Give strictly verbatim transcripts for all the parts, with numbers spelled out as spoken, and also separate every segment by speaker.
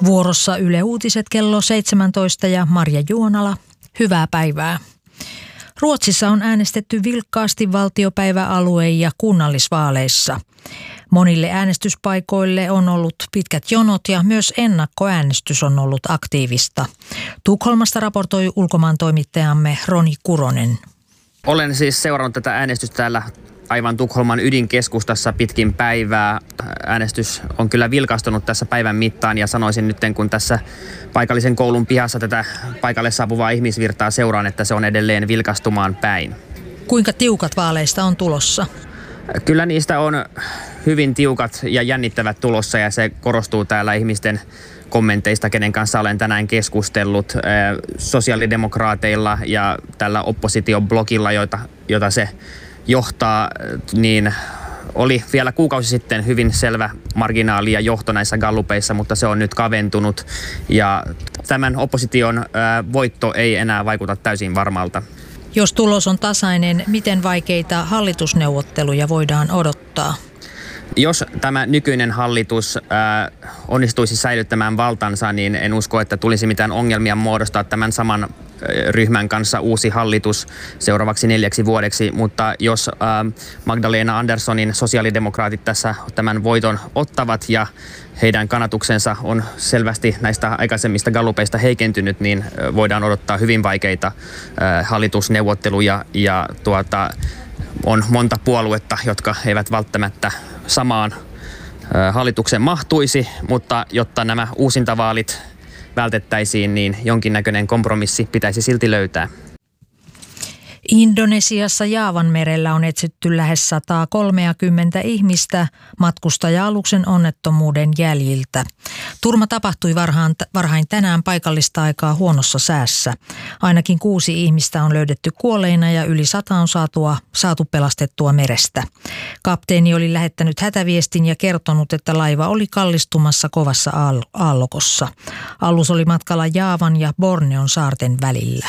Speaker 1: Vuorossa Yle Uutiset kello seitsemäntoista ja Marja Juonala. Hyvää päivää. Ruotsissa on äänestetty vilkkaasti valtiopäiväalue- ja kunnallisvaaleissa. Monille äänestyspaikoille on ollut pitkät jonot ja myös ennakkoäänestys on ollut aktiivista. Tukholmasta raportoi ulkomaantoimittajamme Roni Kuronen.
Speaker 2: Olen siis seurannut tätä äänestystä täällä aivan Tukholman ydinkeskustassa pitkin päivää. Äänestys on kyllä vilkastunut tässä päivän mittaan ja sanoisin nyt, kun tässä paikallisen koulun pihassa tätä paikalle saapuvaa ihmisvirtaa seuraan, että se on edelleen vilkastumaan päin.
Speaker 1: Kuinka tiukat vaaleista on tulossa?
Speaker 2: Kyllä niistä on hyvin tiukat ja jännittävät tulossa ja se korostuu täällä ihmisten kommenteista, kenen kanssa olen tänään keskustellut. Sosiaalidemokraateilla ja tällä oppositioblogilla, jota, jota se johtaa, niin oli vielä kuukausi sitten hyvin selvä marginaali ja johto näissä gallupeissa, mutta se on nyt kaventunut ja tämän opposition voitto ei enää vaikuta täysin varmalta.
Speaker 1: Jos tulos on tasainen, miten vaikeita hallitusneuvotteluja voidaan odottaa?
Speaker 2: Jos tämä nykyinen hallitus äh, onnistuisi säilyttämään valtansa, niin en usko, että tulisi mitään ongelmia muodostaa tämän saman äh, ryhmän kanssa uusi hallitus seuraavaksi neljäksi vuodeksi. Mutta jos äh, Magdalena Anderssonin sosiaalidemokraatit tässä tämän voiton ottavat ja heidän kannatuksensa on selvästi näistä aikaisemmista gallupeista heikentynyt, niin äh, voidaan odottaa hyvin vaikeita äh, hallitusneuvotteluja ja tuota, on monta puoluetta, jotka eivät välttämättä samaan hallitukseen mahtuisi, mutta jotta nämä uusintavaalit vältettäisiin, niin jonkinnäköinen kompromissi pitäisi silti löytää.
Speaker 1: Indonesiassa Jaavanmerellä on etsitty lähes sata kolmekymmentä ihmistä matkustaja-aluksen onnettomuuden jäljiltä. Turma tapahtui varhaan, varhain tänään paikallista aikaa huonossa säässä. Ainakin kuusi ihmistä on löydetty kuolleina ja yli sata on saatua, saatu pelastettua merestä. Kapteeni oli lähettänyt hätäviestin ja kertonut, että laiva oli kallistumassa kovassa aallokossa. Alus oli matkalla Jaavan ja Borneon saarten välillä.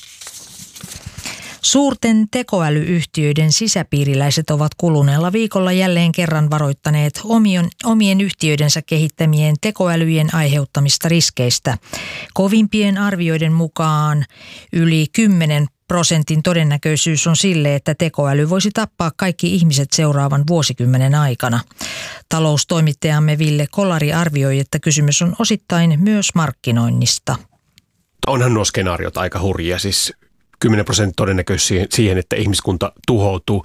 Speaker 1: Suurten tekoälyyhtiöiden sisäpiiriläiset ovat kuluneella viikolla jälleen kerran varoittaneet omien, omien yhtiöidensä kehittämien tekoälyjen aiheuttamista riskeistä. Kovimpien arvioiden mukaan yli kymmenen prosentin todennäköisyys on sille, että tekoäly voisi tappaa kaikki ihmiset seuraavan vuosikymmenen aikana. Taloustoimittajamme Ville Kolari arvioi, että kysymys on osittain myös markkinoinnista.
Speaker 3: Onhan nuo skenaariot aika hurjia, siis kymmenen prosenttia todennäköisyys siihen, että ihmiskunta tuhoutuu.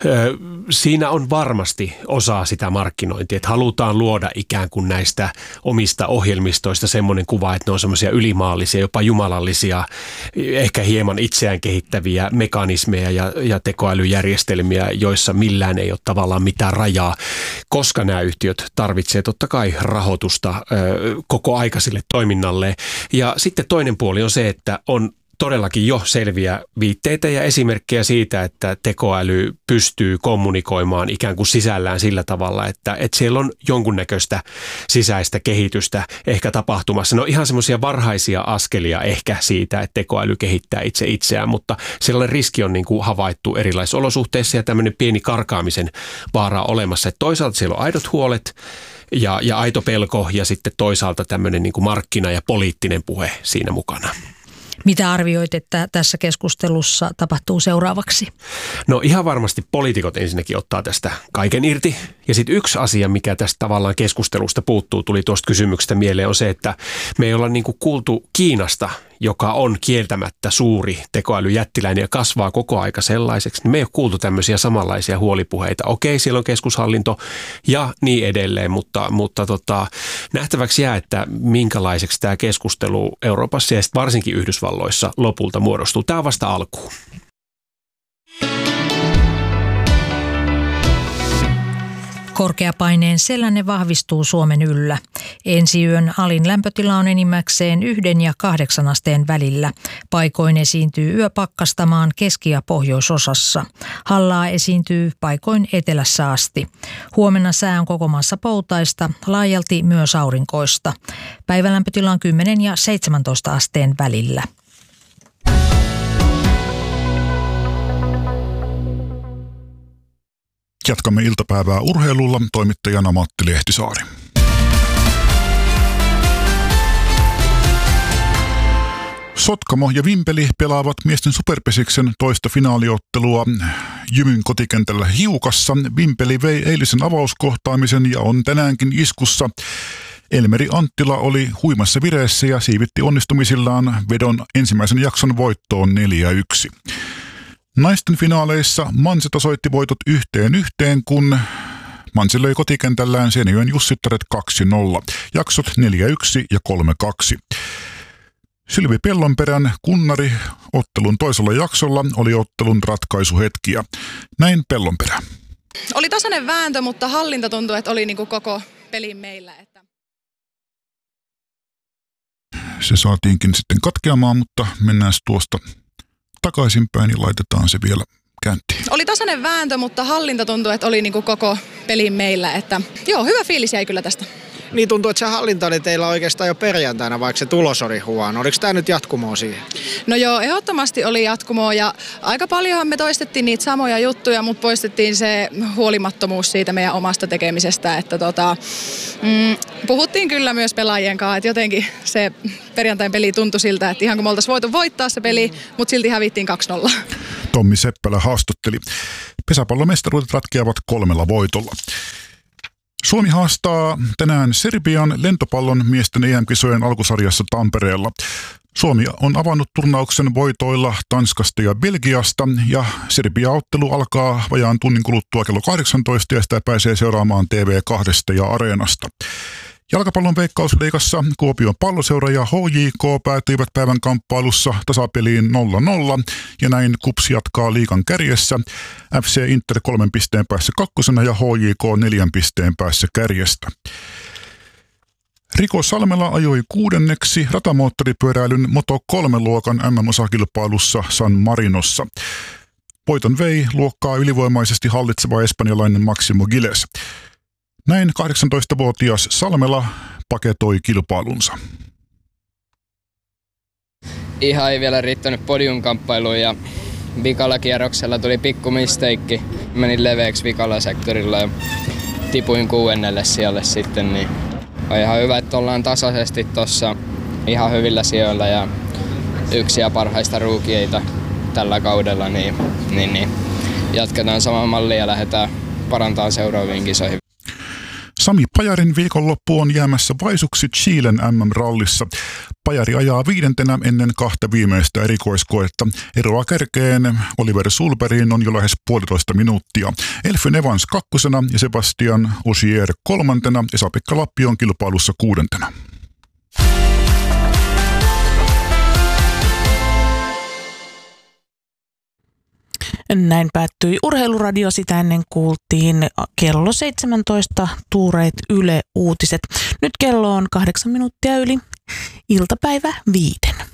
Speaker 3: Siinä on varmasti osa sitä markkinointia, että halutaan luoda ikään kuin näistä omista ohjelmistoista semmoinen kuva, että ne on semmoisia ylimaallisia, jopa jumalallisia, ehkä hieman itseään kehittäviä mekanismeja ja, ja tekoälyjärjestelmiä, joissa millään ei ole tavallaan mitään rajaa, koska nämä yhtiöt tarvitsevat totta kai rahoitusta koko aikaiselle toiminnalle. Ja sitten toinen puoli on se, että on todellakin jo selviä viitteitä ja esimerkkejä siitä, että tekoäly pystyy kommunikoimaan ikään kuin sisällään sillä tavalla, että, että siellä on jonkunnäköistä sisäistä kehitystä ehkä tapahtumassa. No ihan semmoisia varhaisia askelia ehkä siitä, että tekoäly kehittää itse itseään, mutta sellainen riski on niin kuin havaittu erilaisissa olosuhteissa ja tämmöinen pieni karkaamisen vaara olemassa. Että toisaalta siellä on aidot huolet ja, ja aito pelko ja sitten toisaalta tämmöinen niin kuin markkina- ja poliittinen puhe siinä mukana.
Speaker 1: Mitä arvioit, että tässä keskustelussa tapahtuu seuraavaksi? No
Speaker 3: ihan varmasti poliitikot ensinnäkin ottaa tästä kaiken irti. Ja sitten yksi asia, mikä tästä tavallaan keskustelusta puuttuu, tuli tuosta kysymyksestä mieleen, on se, että me ei olla niin kuin kuultu Kiinasta, joka on kieltämättä suuri tekoälyjättiläinen ja kasvaa koko aika sellaiseksi, niin me ei ole kuultu tämmöisiä samanlaisia huolipuheita. Okei, siellä on keskushallinto ja niin edelleen, mutta, mutta tota, nähtäväksi jää, että minkälaiseksi tämä keskustelu Euroopassa ja varsinkin Yhdysvalloissa lopulta muodostuu. Tämä on vasta alkuun.
Speaker 1: Korkeapaineen selänne vahvistuu Suomen yllä. Ensi yön alin lämpötila on enimmäkseen yhden ja kahdeksan asteen välillä. Paikoin esiintyy yöpakkastamaan keski- ja pohjoisosassa. Hallaa esiintyy paikoin etelässä asti. Huomenna sää on koko maassa poutaista, laajalti myös aurinkoista. Päivälämpötila on kymmenen ja seitsemäntoista asteen välillä.
Speaker 4: Jatkamme iltapäivää urheilulla, toimittajana Matti Lehtisaari. Sotkamo ja Vimpeli pelaavat miesten superpesiksen toista finaaliottelua Jymyn kotikentällä Hiukassa. Vimpeli vei eilisen avauskohtaamisen ja on tänäänkin iskussa. Elmeri Anttila oli huimassa vireessä ja siivitti onnistumisillaan vedon ensimmäisen jakson voittoon neljä yksi. Naisten finaaleissa Manse tasoitti voitot yhteen yhteen, kun Manse löi kotikentällään Seinäjoen Jussittaret kaksi nolla. Jaksot neljä yksi ja kolme kaksi. Sylvi Pellonperän kunnari ottelun toisella jaksolla oli ottelun ratkaisuhetkiä. Näin Pellonperä.
Speaker 5: Oli tasainen vääntö, mutta hallinta tuntui, että oli niin kuin koko pelin meillä. Että...
Speaker 4: Se saatiinkin sitten katkeamaan, mutta mennään tuosta takaisinpäin ja laitetaan se vielä käyntiin.
Speaker 5: Oli tasainen vääntö, mutta hallinta tuntui, että oli niin kuin koko pelin meillä. Että... Joo, hyvä fiilis jäi kyllä tästä.
Speaker 6: Niin tuntuu, että se hallinta oli teillä oikeastaan jo perjantaina, vaikka se tulos oli huono. Oliko tämä nyt jatkumoa siihen?
Speaker 5: No joo, ehdottomasti oli jatkumoa ja aika paljonhan me toistettiin niitä samoja juttuja, mutta poistettiin se huolimattomuus siitä meidän omasta tekemisestä. Että tota, mm, puhuttiin kyllä myös pelaajien kanssa, että jotenkin se perjantain peli tuntui siltä, että ihan kun me oltaisiin voitu voittaa se peli, mutta silti hävittiin kaksi nolla.
Speaker 4: Tommi Seppälä haastatteli. Pesäpallomestaruudet ratkeavat kolmella voitolla. Suomi haastaa tänään Serbian lentopallon miesten E M-kisojen alkusarjassa Tampereella. Suomi on avannut turnauksen voitoilla Tanskasta ja Belgiasta ja Serbia-ottelu alkaa vajaan tunnin kuluttua kello kahdeksantoista ja sitä pääsee seuraamaan T V kaksi ja Areenasta. Jalkapallon Veikkausliigassa Kuopion Palloseura ja H J K päätyivät päivän kamppailussa tasapeliin nolla nolla ja näin KuPS jatkaa liigan kärjessä. F C Inter kolmen pisteen päässä kakkosena ja H J K neljän pisteen päässä kärjestä. Riko Salmela ajoi kuudenneksi ratamoottoripyöräilyn Moto kolme luokan M M-osakilpailussa San Marinossa. Voiton vei luokkaa ylivoimaisesti hallitseva espanjalainen Maximo Giles. Näin kahdeksantoistavuotias Salmela paketoi kilpailunsa.
Speaker 7: Ihan ei vielä riittänyt podiumkamppailuun ja vikalla kierroksella tuli pikku misteikki. Menin leveäksi vikalla sektorilla ja tipuin kuudennelle sijalle sitten. Niin on ihan hyvä, että ollaan tasaisesti tuossa ihan hyvillä sijoilla ja yksi ja parhaista ruukieita tällä kaudella. Niin, niin, niin. Jatketaan samaa mallia ja lähdetään parantamaan seuraaviin kisoihin.
Speaker 4: Sami Pajarin viikonloppu on jäämässä vaisuksi Chilen M M-rallissa. Pajari ajaa viidentenä ennen kahta viimeistä erikoiskoetta. Eroa kärkeen Oliver Sulberiin on jo lähes puolitoista minuuttia. Elfyn Evans kakkosena ja Sebastian Ogier kolmantena. Esa-Pekka Lappi on kilpailussa kuudentena.
Speaker 8: Näin päättyi Urheiluradio, sitä ennen kuultiin kello seitsemäntoista tuureet Yle Uutiset. Nyt kello on kahdeksan minuuttia yli iltapäivä viiden.